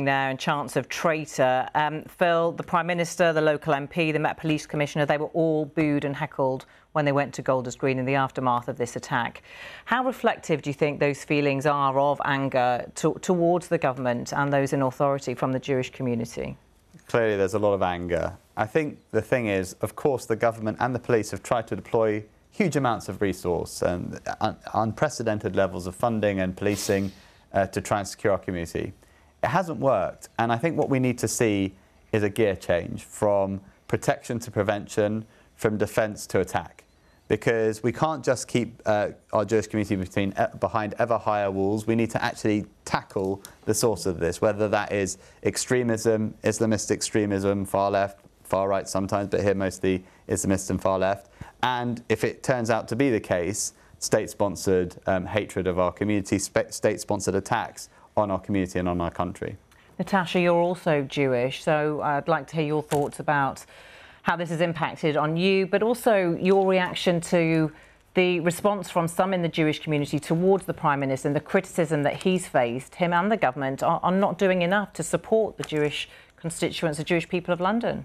there and chants of traitor. Phil, the Prime Minister, the local MP, the Met Police Commissioner, they were all booed and heckled when they went to Golders Green in the aftermath of this attack. How reflective do you think those feelings are of anger towards the government and those in authority from the Jewish community? Clearly there's a lot of anger. I think the thing is, of course, the government and the police have tried to deploy huge amounts of resource and unprecedented levels of funding and policing to try and secure our community. It hasn't worked, and I think what we need to see is a gear change from protection to prevention, from defence to attack. Because we can't just keep our Jewish community behind ever higher walls. We need to actually tackle the source of this, whether that is extremism, Islamist extremism, far left, far right sometimes, but here mostly Islamist and far left. And if it turns out to be the case, state-sponsored hatred of our community, state-sponsored attacks on our community and on our country. Natasha, you're also Jewish, so I'd like to hear your thoughts about how this has impacted on you, but also your reaction to the response from some in the Jewish community towards the Prime Minister and the criticism that he's faced, him and the government, on not doing enough to support the Jewish constituents, the Jewish people of London.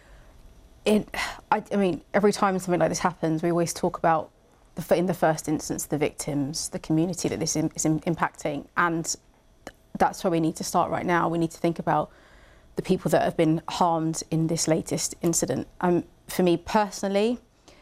I mean, every time something like this happens, we always talk about, in the first instance, the victims, the community that this is impacting, and that's where we need to start right now. We need to think about the people that have been harmed in this latest incident. For me personally,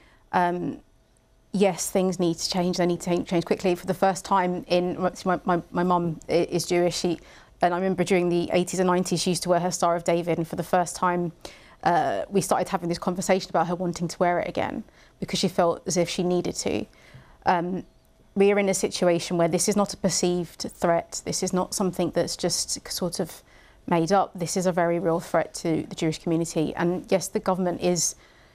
yes, things need to change. They need to change quickly. For the first time my mum is Jewish, and I remember during the 80s and 90s she used to wear her Star of David, and for the first time we started having this conversation about her wanting to wear it again because she felt as if she needed to. We are in a situation where this is not a perceived threat. This is not something that's just sort of made up. This is a very real threat to the Jewish community. And yes, the government is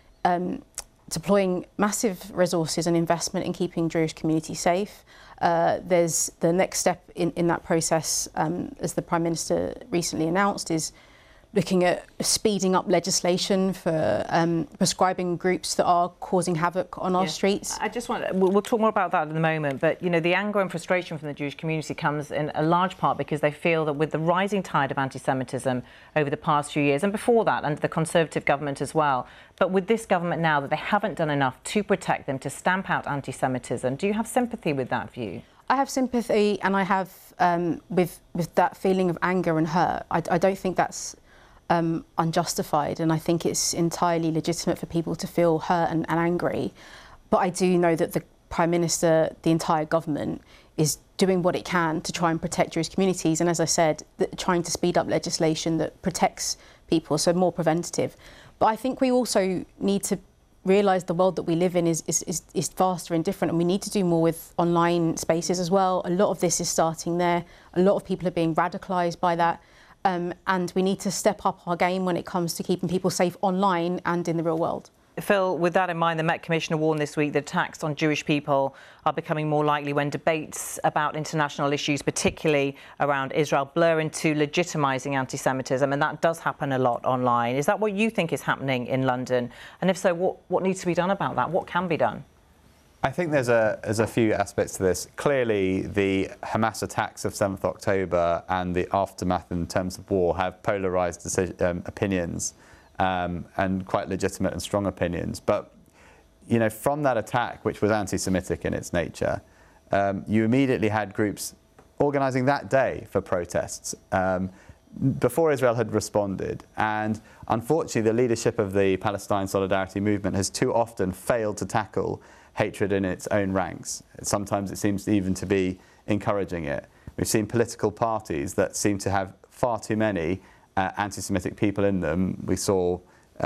deploying massive resources and investment in keeping Jewish community safe. There's the next step in that process, as the Prime Minister recently announced, is looking at speeding up legislation for prescribing groups that are causing havoc on our streets. I just want, we'll talk more about that in a moment, but you know, the anger and frustration from the Jewish community comes in a large part because they feel that with the rising tide of anti-Semitism over the past few years, and before that under the Conservative government as well, but with this government now, that they haven't done enough to protect them, to stamp out anti-Semitism. Do you have sympathy with that view? I have sympathy, and I have with that feeling of anger and hurt. I don't think that's unjustified, and I think it's entirely legitimate for people to feel hurt and angry. But I do know that the Prime Minister, the entire government, is doing what it can to try and protect Jewish communities, and as I said, trying to speed up legislation that protects people, so more preventative. But I think we also need to realise the world that we live in is faster and different, and we need to do more with online spaces as well. A lot of this is starting there. A lot of people are being radicalised by that. And we need to step up our game when it comes to keeping people safe online and in the real world. Phil, with that in mind, the Met Commissioner warned this week that attacks on Jewish people are becoming more likely when debates about international issues, particularly around Israel, blur into legitimising anti-Semitism, and that does happen a lot online. Is that what you think is happening in London? And if so, what needs to be done about that? What can be done? I think there's a few aspects to this. Clearly, the Hamas attacks of 7th October and the aftermath in terms of war have polarised opinions, and quite legitimate and strong opinions. But, you know, from that attack, which was anti-Semitic in its nature, you immediately had groups organising that day for protests before Israel had responded. And unfortunately, the leadership of the Palestine Solidarity Movement has too often failed to tackle hatred in its own ranks. Sometimes it seems even to be encouraging it. We've seen political parties that seem to have far too many anti-Semitic people in them. We saw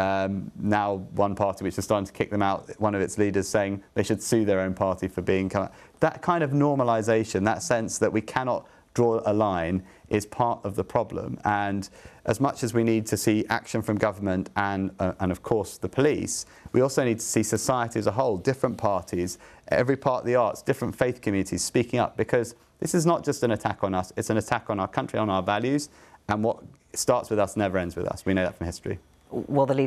now one party which is starting to kick them out, one of its leaders saying they should sue their own party for being... That kind of normalisation, that sense that we cannot draw a line, is part of the problem. And as much as we need to see action from government and of course the police, we also need to see society as a whole, different parties, every part of the arts, different faith communities speaking up, because this is not just an attack on us, it's an attack on our country, on our values, and what starts with us never ends with us. We know that from history. Well, the